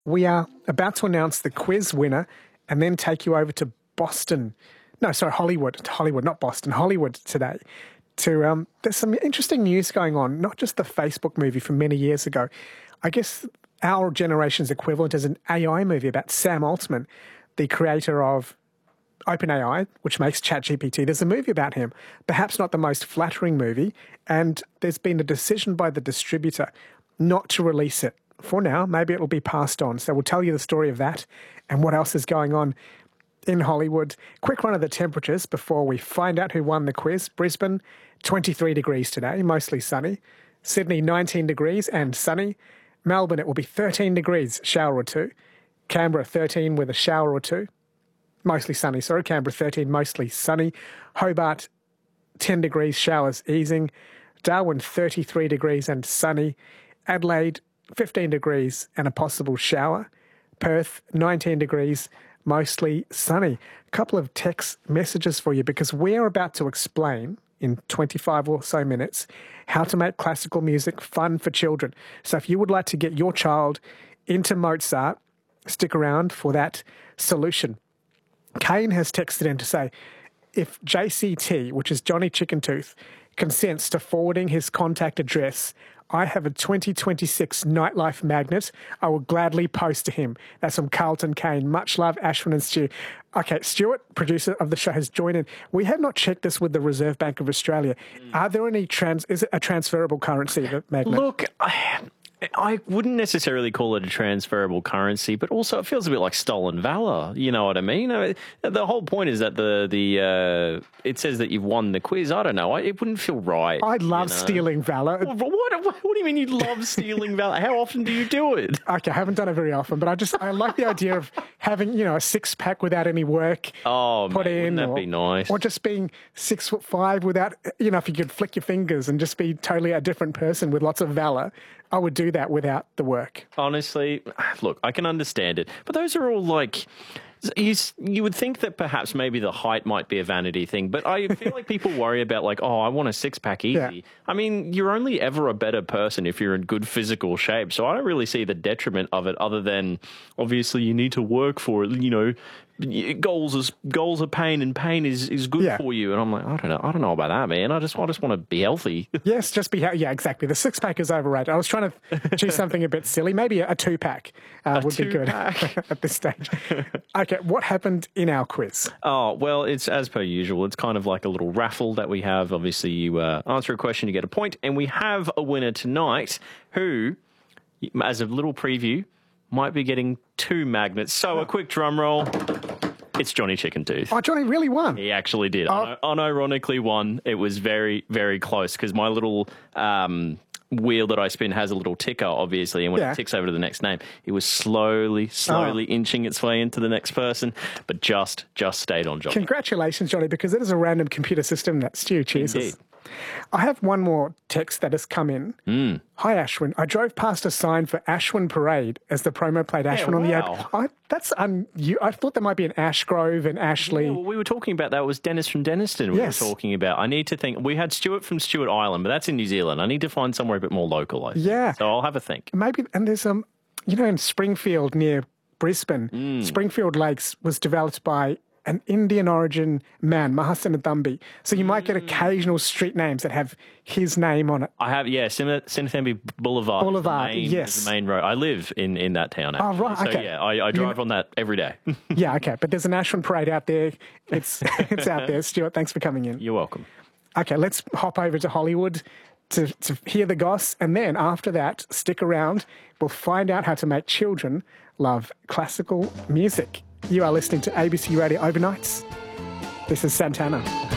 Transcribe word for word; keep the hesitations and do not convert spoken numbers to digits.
We are about to announce the quiz winner and then take you over to Boston. No, sorry, Hollywood. Hollywood, not Boston. Hollywood today. To um, there's some interesting news going on, not just the Facebook movie from many years ago. I guess our generation's equivalent is an A I movie about Sam Altman, the creator of OpenAI, which makes ChatGPT. There's a movie about him, perhaps not the most flattering movie, and there's been a decision by the distributor not to release it. For now, maybe it'll be passed on. So we'll tell you the story of that and what else is going on in Hollywood. Quick run of the temperatures before we find out who won the quiz. Brisbane, twenty-three degrees today, mostly sunny. Sydney, nineteen degrees and sunny. Melbourne, it will be thirteen degrees, shower or two. Canberra, thirteen with a shower or two. Mostly sunny, sorry. Canberra, thirteen, mostly sunny. Hobart, ten degrees, showers easing. Darwin, thirty-three degrees and sunny. Adelaide, fifteen degrees and a possible shower. Perth, nineteen degrees, mostly sunny. A couple of text messages for you because we're about to explain in twenty-five or so minutes how to make classical music fun for children. So if you would like to get your child into Mozart, stick around for that solution. Kane has texted in to say, if J C T, which is Johnny Chickentooth, consents to forwarding his contact address, I have a twenty twenty-six nightlife magnet I will gladly post to him. That's from Carlton Kane. Much love, Ashwin and Stu. Okay, Stuart, producer of the show, has joined in. We have not checked this with the Reserve Bank of Australia. Mm. Are there any, trans? is it a transferable currency, the magnet? Look, I, I wouldn't necessarily call it a transferable currency, but also it feels a bit like stolen valor. You know what I mean? I mean the whole point is that the the uh, it says that you've won the quiz. I don't know. I, it wouldn't feel right. I love you know? stealing valor. What, what, what, what do you mean you love stealing valor? How often do you do it? Okay, I haven't done it very often, but I just I like the idea of having, you know, a six pack without any work oh, put mate, in. Wouldn't that or, be nice? Or just being six foot five without, you know, if you could flick your fingers and just be totally a different person with lots of valor. I would do that without the work. Honestly, look, I can understand it. But those are all like, you, you would think that perhaps maybe the height might be a vanity thing. But I feel like people worry about like, oh, I want a six-pack easy. Yeah. I mean, you're only ever a better person if you're in good physical shape. So I don't really see the detriment of it other than, obviously, you need to work for it, you know. Goals is goals are pain, and pain is, is good yeah. for you. And I'm like, I don't know, I don't know about that, man. I just I just want to be healthy. Yes, just be yeah, exactly. The six pack is overrated. I was trying to choose something a bit silly. Maybe a, a two pack uh, a would two be good at this stage. Okay, what happened in our quiz? Oh well, it's as per usual. It's kind of like a little raffle that we have. Obviously, you uh, answer a question, you get a point, and we have a winner tonight who, as a little preview, might be getting two magnets. So a quick drum roll. It's Johnny Chickentooth. Oh, Johnny really won. He actually did. Oh. Unironically won. It was very, very close because my little um, wheel that I spin has a little ticker, obviously, and when yeah. it ticks over to the next name, it was slowly, slowly oh. inching its way into the next person, but just, just stayed on Johnny. Congratulations, Johnny, because it is a random computer system that Stu chooses. Indeed. I have one more text that has come in. Mm. Hi, Ashwin. I drove past a sign for Ashwin Parade as the promo played Ashwin yeah, on the wow. ad. I, that's un, you, I thought there might be an Ashgrove and Ashley. Yeah, well, we were talking about that. It was Dennis from Denniston we yes. were talking about. I need to think. We had Stuart from Stewart Island, but that's in New Zealand. I need to find somewhere a bit more local, I think. Yeah. So I'll have a think. Maybe, and there's, um, you know, in Springfield near Brisbane, mm. Springfield Lakes was developed by an Indian origin man, Mahasenathambi. So you might get occasional street names that have his name on it. I have, yeah, Sinnathamby Boulevard. Boulevard, is the main, yes. is the main road. I live in, in that town, actually. Oh, right, so, okay. yeah, I, I drive you, on that every day. Yeah, okay, but there's a Ashwin Parade out there. It's, it's out there. Stuart, thanks for coming in. You're welcome. Okay, let's hop over to Hollywood to, to hear the goss, and then after that, stick around. We'll find out how to make children love classical music. You are listening to A B C Radio Overnights. This is Santana.